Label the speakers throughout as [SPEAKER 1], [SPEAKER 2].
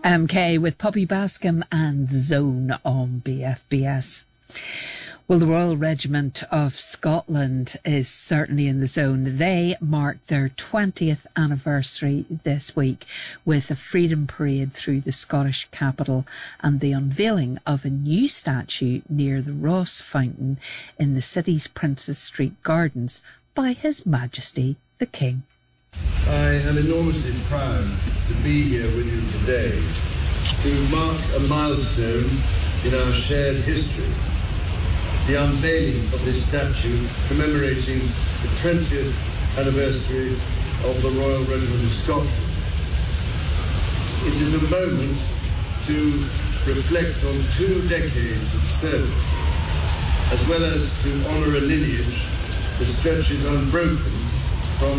[SPEAKER 1] MK with Poppy Bascom and Zone on BFBS. Well, the Royal Regiment of Scotland is certainly in the zone. They marked their 20th anniversary this week with a freedom parade through the Scottish capital and the unveiling of a new statue near the Ross Fountain in the city's Princes Street Gardens by His Majesty the King.
[SPEAKER 2] I am enormously proud to be here with you today to mark a milestone in our shared history, the unveiling of this statue commemorating the 20th anniversary of the Royal Regiment of Scotland. It is a moment to reflect on 2 decades of service, as well as to honour a lineage that stretches unbroken from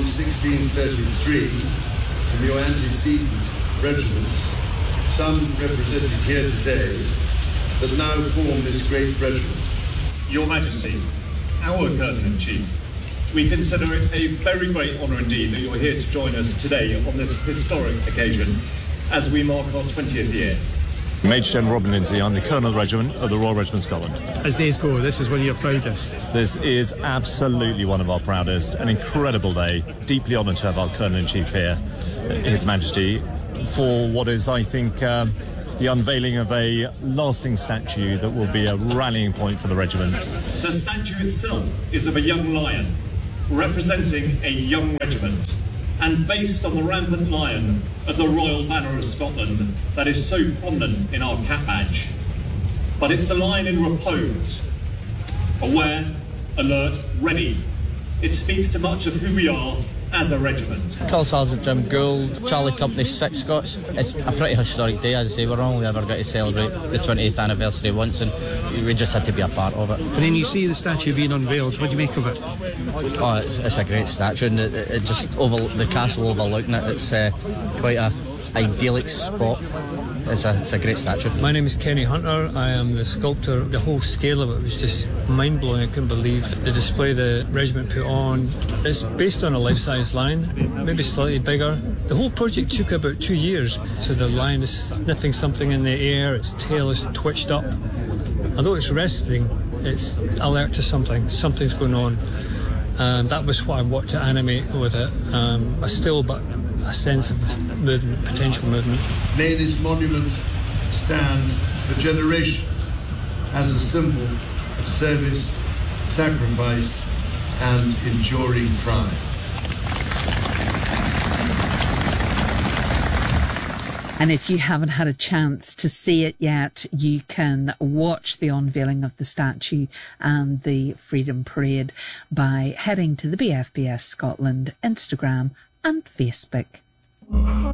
[SPEAKER 2] 1633 from your antecedent regiments, some represented here today, that now form this great regiment.
[SPEAKER 3] Your Majesty, our Colonel-in-Chief, we consider it a very great honour indeed that you're here to join us today on this historic occasion as we mark our 20th year.
[SPEAKER 4] Major General Robin Lindsay, I'm the Colonel Regiment of the Royal Regiment of Scotland.
[SPEAKER 5] As days go, this is one of your proudest.
[SPEAKER 4] This is absolutely one of our proudest. An incredible day. Deeply honoured to have our Colonel-in-Chief here, His Majesty, for what is, I think, the unveiling of a lasting statue that will be a rallying point for the regiment.
[SPEAKER 3] The statue itself is of a young lion, representing a young regiment, and based on the rampant lion of the Royal Banner of Scotland that is so prominent in our cap badge. But it's a lion in repose, aware, alert, ready. It speaks to much of who we are as a regiment.
[SPEAKER 6] Colour Sergeant Jim Gould, Charlie Company 6 Scots. It's a pretty historic day, as I say. We're only ever going to celebrate the 20th anniversary once, and we just had to be a part of it.
[SPEAKER 5] And then you see the statue being unveiled. What do you make of it?
[SPEAKER 6] Oh, it's a great statue, and it just the castle overlooking it. It's quite a idyllic spot. It's a great statue.
[SPEAKER 7] My name is Kenny Hunter. I am the sculptor. The whole scale of it was just mind-blowing. I couldn't believe the display the regiment put on. It's based on a life-size lion, maybe slightly bigger. The whole project took about 2 years. So the lion is sniffing something in the air, its tail is twitched up. Although it's resting, it's alert to something. Something's going on. And that was what I wanted to animate with it. A still but a sense of movement, potential movement.
[SPEAKER 2] May this monument stand for generations as a symbol of service, sacrifice, and enduring pride.
[SPEAKER 1] And if you haven't had a chance to see it yet, you can watch the unveiling of the statue and the Freedom Parade by heading to the BFBS Scotland Instagram and Facebook.